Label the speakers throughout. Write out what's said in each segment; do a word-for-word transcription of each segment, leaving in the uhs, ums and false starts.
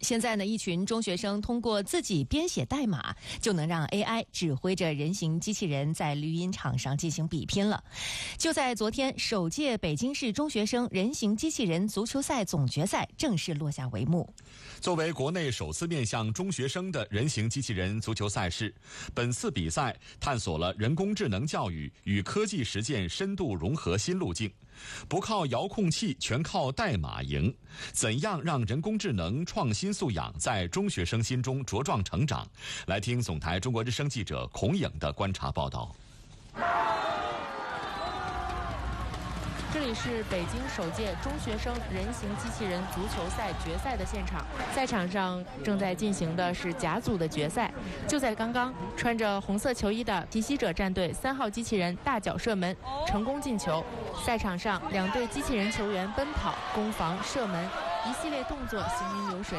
Speaker 1: 现在呢，一群中学生通过自己编写代码，就能让 A I 指挥着人形机器人在绿茵场上进行比拼了。就在昨天，首届北京市中学生人形机器人足球赛总决赛正式落下帷幕。
Speaker 2: 作为国内首次面向中学生的人形机器人足球赛事，本次比赛探索了人工智能教育与科技实践深度融合新路径。不靠遥控器，全靠代码赢。怎样让人工智能创新素养在中学生心中茁壮成长？来听总台中国之声记者孔颖的观察报道。
Speaker 3: 这里是北京首届中学生人形机器人足球赛决赛的现场，赛场上正在进行的是甲组的决赛。就在刚刚，穿着红色球衣的奇袭者战队三号机器人大脚射门，成功进球。赛场上，两队机器人球员奔跑、攻防、射门，一系列动作行云流水。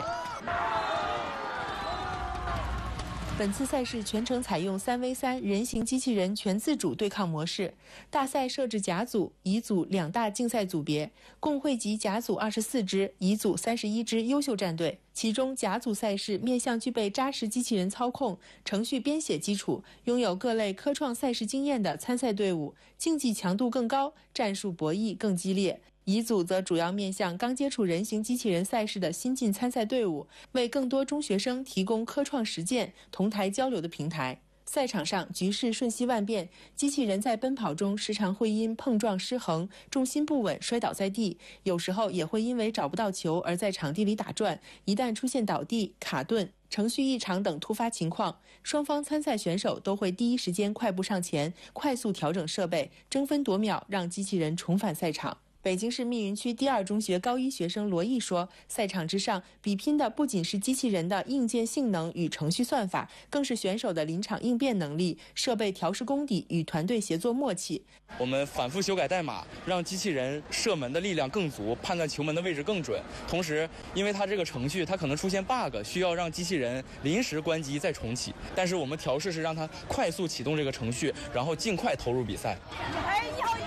Speaker 3: 本次赛事全程采用三 V 三 人形机器人全自主对抗模式，大赛设置甲组、乙组两大竞赛组别，共汇集甲组二十四支、乙组三十一支优秀战队。其中甲组赛事面向具备扎实机器人操控、程序编写基础、拥有各类科创赛事经验的参赛队伍，竞技强度更高，战术博弈更激烈。乙组则主要面向刚接触人形机器人赛事的新晋参赛队伍，为更多中学生提供科创实践、同台交流的平台。赛场上局势瞬息万变，机器人在奔跑中时常会因碰撞失衡、重心不稳摔倒在地，有时候也会因为找不到球而在场地里打转。一旦出现倒地、卡顿、程序异常等突发情况，双方参赛选手都会第一时间快步上前，快速调整设备，争分夺秒让机器人重返赛场。北京市密云区第二中学高一学生罗毅说，赛场之上比拼的不仅是机器人的硬件性能与程序算法，更是选手的临场应变能力、设备调试功底与团队协作默契。
Speaker 4: 我们反复修改代码，让机器人射门的力量更足，判断球门的位置更准。同时，因为它这个程序它可能出现 bug， 需要让机器人临时关机再重启，但是我们调试是让它快速启动这个程序，然后尽快投入比赛。
Speaker 5: 哎呦呦！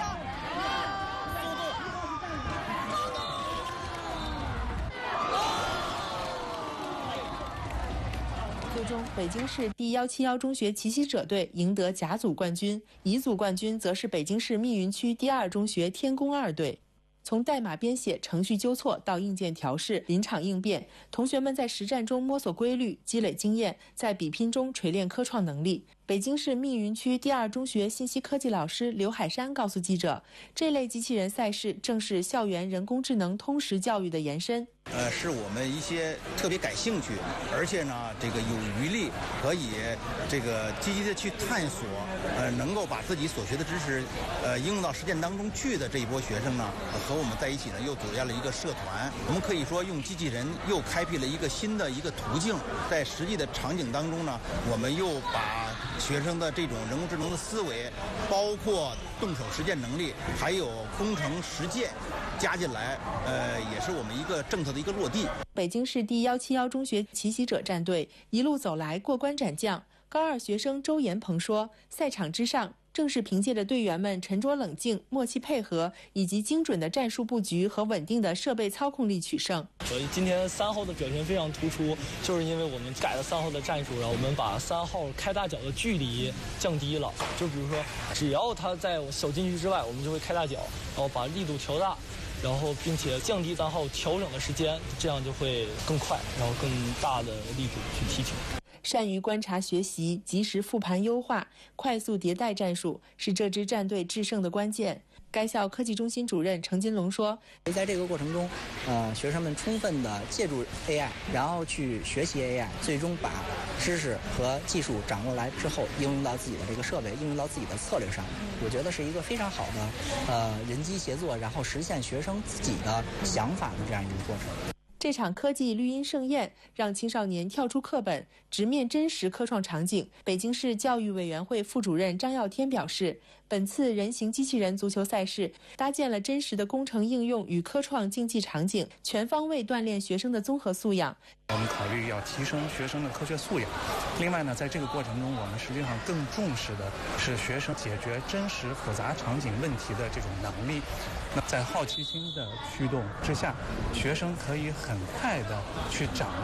Speaker 3: 最终，北京市第一七一中学奇袭者队赢得甲组冠军，乙组冠军则是北京市密云区第二中学天宫二队。从代码编写、程序纠错到硬件调试、临场应变，同学们在实战中摸索规律、积累经验，在比拼中锤炼科创能力。北京市密云区第二中学信息科技老师刘海山告诉记者，这类机器人赛事正是校园人工智能通识教育的延伸。
Speaker 6: 呃，是我们一些特别感兴趣，而且呢，这个有余力可以这个积极的去探索，呃，能够把自己所学的知识，呃，应用到实践当中去的这一波学生呢，和我们在一起呢，又组建了一个社团。我们可以说，用机器人又开辟了一个新的一个途径，在实际的场景当中呢，我们又把学生的这种人工智能的思维，包括动手实践能力，还有工程实践加进来，呃，也是我们一个政策的一个落地。
Speaker 3: 北京市第一七一中学奇袭者战队一路走来，过关斩将。高二学生周延鹏说，赛场之上正是凭借着队员们沉着冷静、默契配合，以及精准的战术布局和稳定的设备操控力取胜。
Speaker 7: 所以今天三号的表现非常突出，就是因为我们改了三号的战术，然后我们把三号开大脚的距离降低了。就比如说，只要他在小禁区之外，我们就会开大脚，然后把力度调大，然后并且降低三号调整的时间，这样就会更快，然后更大的力度去踢球。
Speaker 3: 善于观察学习，及时复盘优化，快速迭代战术，是这支战队制胜的关键。该校科技中心主任程金龙说，
Speaker 8: 在这个过程中，呃，学生们充分的借助 A I， 然后去学习 A I， 最终把知识和技术掌握来之后，应用到自己的这个设备，应用到自己的策略上。我觉得是一个非常好的呃人机协作，然后实现学生自己的想法的这样一个过程。
Speaker 3: 这场科技绿茵盛宴让青少年跳出课本，直面真实科创场景。北京市教育委员会副主任张耀天表示，本次人形机器人足球赛事搭建了真实的工程应用与科创竞技场景，全方位锻炼学生的综合素养。
Speaker 9: 我们考虑要提升学生的科学素养。另外呢，在这个过程中，我们实际上更重视的是学生解决真实复杂场景问题的这种能力。那在好奇心的驱动之下，学生可以很快的去掌握